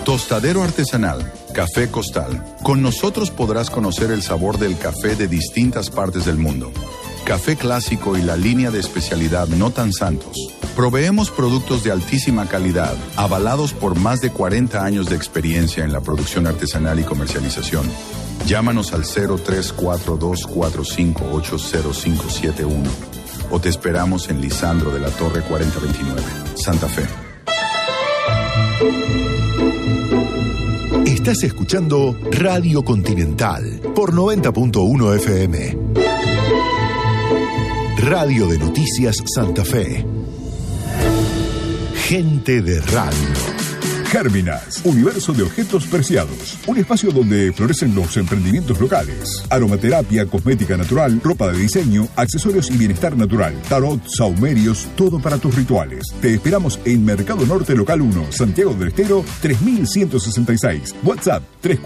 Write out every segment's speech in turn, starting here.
Tostadero artesanal, Café Costal. Con nosotros podrás conocer el sabor del café de distintas partes del mundo. Café clásico y la línea de especialidad No Tan Santos. Proveemos productos de altísima calidad, avalados por más de 40 años de experiencia en la producción artesanal y comercialización. Llámanos al 034245805571 o te esperamos en Lisandro de la Torre 4029, Santa Fe. Estás escuchando Radio Continental por 90.1 FM. Radio de Noticias Santa Fe. Gente de radio. Gérminas, universo de objetos preciados. Un espacio donde florecen los emprendimientos locales. Aromaterapia, cosmética natural, ropa de diseño, accesorios y bienestar natural. Tarot, saumerios, todo para tus rituales. Te esperamos en Mercado Norte Local 1, Santiago del Estero, 3166. WhatsApp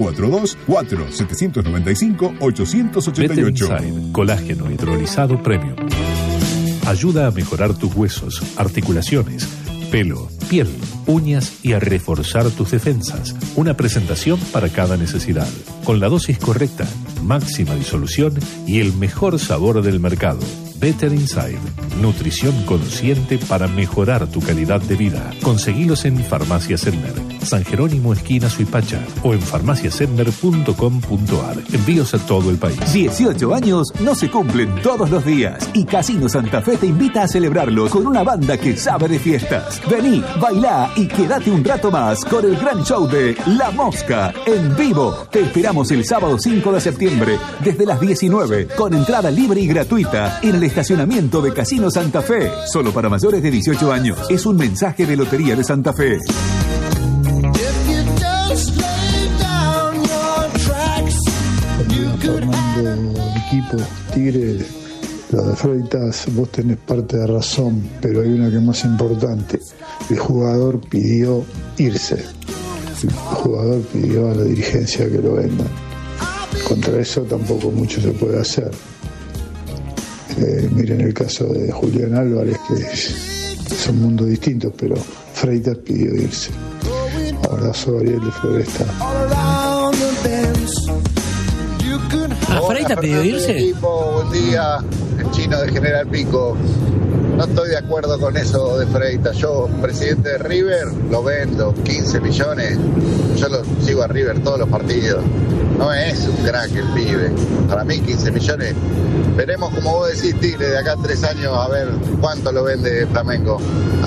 342-4795-888. Better Inside, colágeno hidrolizado premium. Ayuda a mejorar tus huesos, articulaciones, pelo, piel, uñas y a reforzar tus defensas. Una presentación para cada necesidad. Con la dosis correcta, máxima disolución y el mejor sabor del mercado. Better Inside. Nutrición consciente para mejorar tu calidad de vida. Conseguilos en Farmacia Sedmer, San Jerónimo esquina Suipacha o en farmaciasedmer.com.ar. Envíos a todo el país. 18 años no se cumplen todos los días y Casino Santa Fe te invita a celebrarlo con una banda que sabe de fiestas. Vení, bailá y quédate un rato más con el gran show de La Mosca en vivo. Te esperamos el sábado 5 de septiembre desde las 19 con entrada libre y gratuita en el estacionamiento de Casino Santa Fe. Solo para mayores de 18 años. Es un mensaje de Lotería de Santa Fe. Formando equipo Tigre, lo de Freitas, vos tenés parte de razón, pero hay una que es más importante. El jugador pidió irse. El jugador pidió a la dirigencia que lo vendan. Contra eso tampoco mucho se puede hacer. Miren el caso de Julián Álvarez, que son mundos distintos, pero Freitas pidió irse. Abrazo, Ariel de Floresta. ¿Freitas pidió irse? Buen día, el chino de General Pico. No estoy de acuerdo con eso de Freitas. Yo, presidente de River, lo vendo, 15 millones. Yo lo sigo a River todos los partidos. No es un crack el pibe. Para mí 15 millones. Veremos, como vos decís, Tigre, de acá a 3 años a ver cuánto lo vende Flamengo.